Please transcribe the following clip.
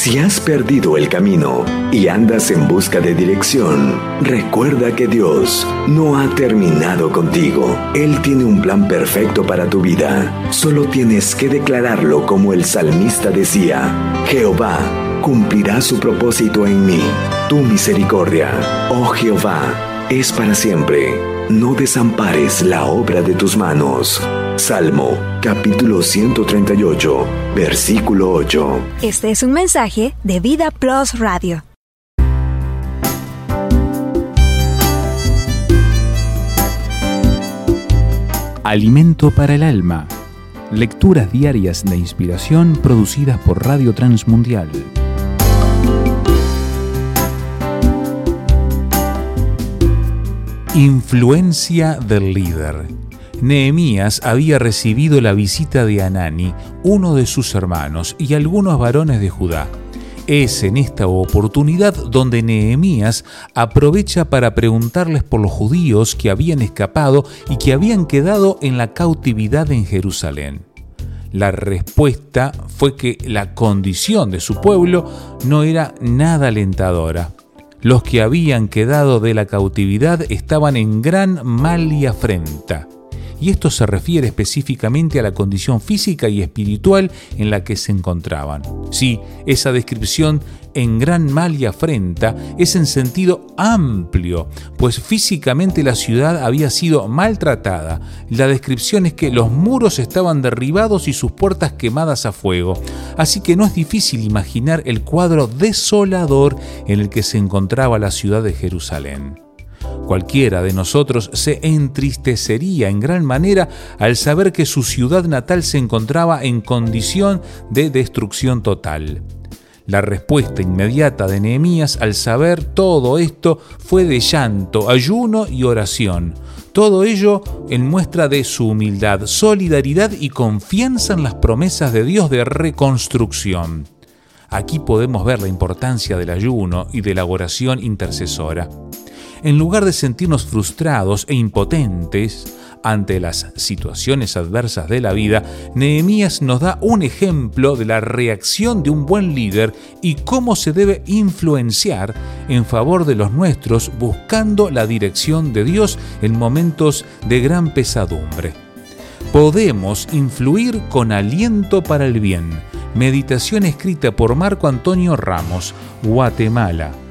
Si has perdido el camino y andas en busca de dirección, recuerda que Dios no ha terminado contigo. Él tiene un plan perfecto para tu vida. Solo tienes que declararlo como el salmista decía: Jehová cumplirá su propósito en mí. Tu misericordia, oh Jehová, es para siempre. No desampares la obra de tus manos. Salmo, capítulo 138, versículo 8. Este es un mensaje de Vida Plus Radio. Alimento para el alma. Lecturas diarias de inspiración producidas por Radio Transmundial. Influencia del líder. Nehemías había recibido la visita de Hanani, uno de sus hermanos, y algunos varones de Judá. Es en esta oportunidad donde Nehemías aprovecha para preguntarles por los judíos que habían escapado y que habían quedado en la cautividad en Jerusalén. La respuesta fue que la condición de su pueblo no era nada alentadora. Los que habían quedado de la cautividad estaban en gran mal y afrenta. Y esto se refiere específicamente a la condición física y espiritual en la que se encontraban. Sí, esa descripción en gran mal y afrenta es en sentido amplio, pues físicamente la ciudad había sido maltratada. La descripción es que los muros estaban derribados y sus puertas quemadas a fuego. Así que no es difícil imaginar el cuadro desolador en el que se encontraba la ciudad de Jerusalén. Cualquiera de nosotros se entristecería en gran manera al saber que su ciudad natal se encontraba en condición de destrucción total. La respuesta inmediata de Nehemías al saber todo esto fue de llanto, ayuno y oración. Todo ello en muestra de su humildad, solidaridad y confianza en las promesas de Dios de reconstrucción. Aquí podemos ver la importancia del ayuno y de la oración intercesora. En lugar de sentirnos frustrados e impotentes ante las situaciones adversas de la vida, Nehemías nos da un ejemplo de la reacción de un buen líder y cómo se debe influenciar en favor de los nuestros buscando la dirección de Dios en momentos de gran pesadumbre. Podemos influir con aliento para el bien. Meditación escrita por Marco Antonio Ramos, Guatemala.